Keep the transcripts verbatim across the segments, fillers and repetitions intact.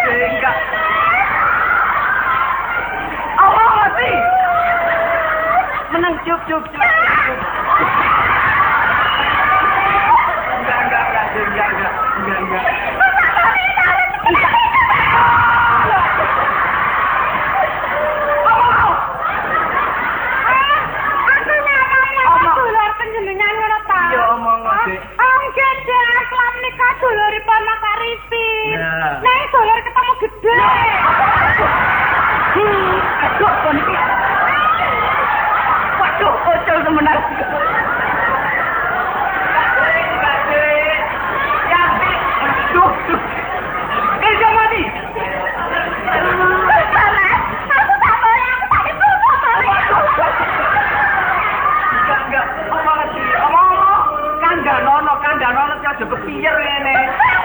enggak. Oh, mati. Menang cup cup cup. Enggak enggak enggak enggak enggak enggak. Duluripun Mas Arifin. Nek dulur ketemu gede. Hmm, aduh kon iki. Waduh, ocol temenan. Ya, aduh. Eh, jangan mati. Aku tak boleh, aku tak ibu, tak boleh. Enggak, enggak. Omong lagi, omong-omong. Kandha nono, kandha nono aja kepiyer ngene.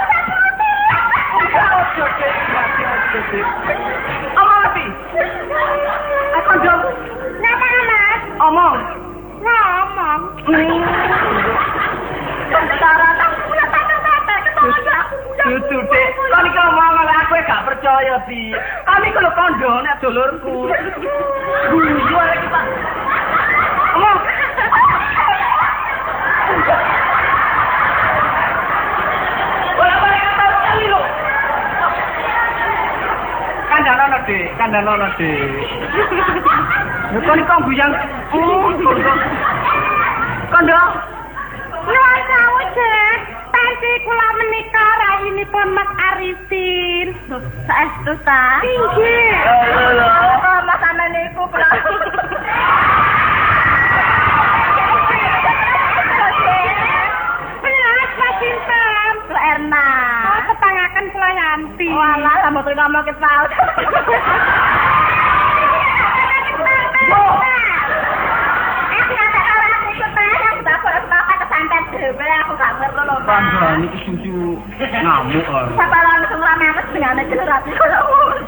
Omong lagi. Aku dong. Napa, Mas? Omong. Ngomong. Sementara tak punya tata-tata ketemu aku. Dudu, Dik. Kon iki omong aku gak percaya, Di. Kami kalau kondo nek dulurku. Guyu arek kita. Omong. Kandhanono, Dik. Kandhanono, Dik. Lha kok kok guyang. Oh, kok. Kandha. Nuwun sewu, Dik. Tanti kula menika rahipun Mas Arifin. Saestu ta? Inggih. Lho, lho. Oh, Mas sampeyan niku kula. Belas Mas Sinten. Erna. Oh, ketangaken kula Yanti. Walah, lambot ngomong ke saut. Pandang iki susu ngamuk kok. Sapalan semula memes dengane generasi kaya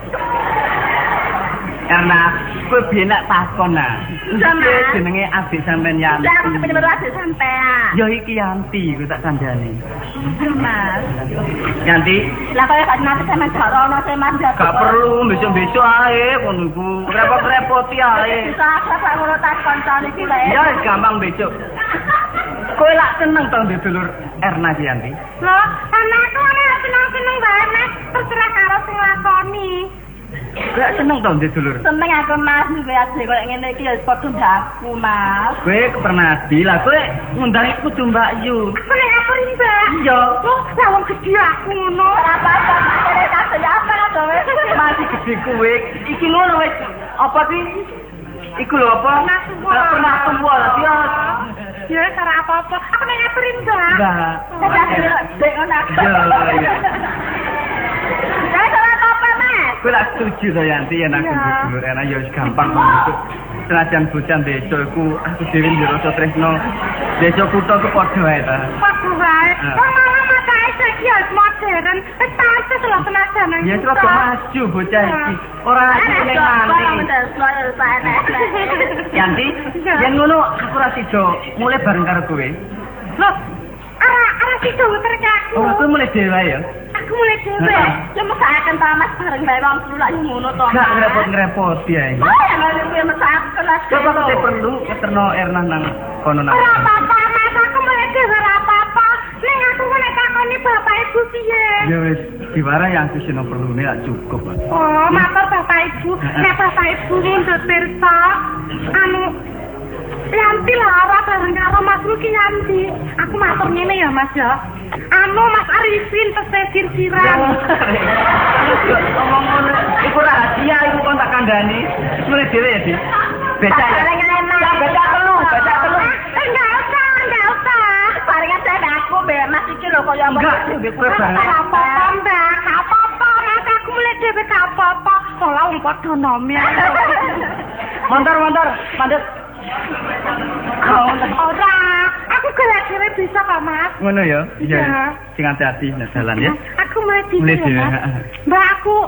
Karena kowe benak takon nah. Iki jenenge adik sampean Yanti. Lah aku bener adik sampean. Ya iki Yanti kowe tak kandhani. Mas. Yanti. Lah kaya gak nate sampean jarono sing Mas. Gak perlu besok-besok ae ngono iku. Repot-repoti ae. Bisa apa ngono tak koncone iki wae. Ya gampang besok. Kowe lak seneng to ndek dulur Erna ki Yanti? Lho, anakku ana seneng-seneng bae Mas, terserah karo sing lakoni. Kowe seneng to ndek dulur? Seneng aku Mas, duwe adik koyo ngene iki ya padha ndaku Mas. Kowe pernah lah kowe ngundang iku kudu Mbak Yu. Aku nek aku Mbak. Iya. Loh, lah wong gedhe aku ngono. Ora apa-apa, kene tak apa to wis. Masih gede kowe. Iki ngono wis. Apa sih? Iku lho apa? Gak pernah tua lah dia. Ya, cara apa-apa. Aku nek ngapain, Mbak? Enggak. Dadah, dek ngono. Iya. Saya cara apa-apa, Mas? Kowe lak setuju to Yanti yen aku dulur enak ya wis gampang kok. Senajan bocah desa iku aku dhewe njerasa tresno. Desa kutha ku padha wae ta. Padha wae. Wong malah matane saiki ya modern. Wis pantes lho senajan nang. Ya terus maju bocah iki. Ora nek nanti. Yanti, yen ngono aku ora sida mulai bareng karo kowe. Loh, ara ara sida terkaku. Oh, kowe mulai dhewe ya. Aku mulai dhewe. Ya mesakaken ta Mas bareng bae wong perlu lak ngono to. Gak ngrepot-ngrepoti ae. Oh, ya lha kuwi mesakaken lah. Coba kowe perlu keterno Erna nang kono nang. Ora apa-apa, Mas. Aku mulai dhewe ora apa-apa. Ning aku nek takoni bapak ibu piye? Ya wis, diwara yang sing perlune lak cukup. Oh, matur bapak ibu. Nek bapak ibu ndut pirsa, anu Yanti lara bareng karo Mas Ruki Yanti. Aku matur ngene ya Mas ya. Anu Mas Arifin pesisir siram. Ngomong ngono, iku rahasia iku kon tak kandhani. Mulai dhewe ya, Dik. Becak ya. Ya becak telu, becak telu. Enggak usah, enggak usah. Paringan saya aku be Mas iki lho kaya enggak dhewe kowe banget. Apa-apa, Mbak. Apa-apa, Mas aku mulai dhewe gak apa-apa. Ora wong padha nomi. Montor-montor, mandek. Ora, aku gelek dhewe bisa kok, Mas. Ngono ya? Iya. Sing hati-hati nang dalan ya. Aku mulai dhewe. Mulai dhewe. Mbak aku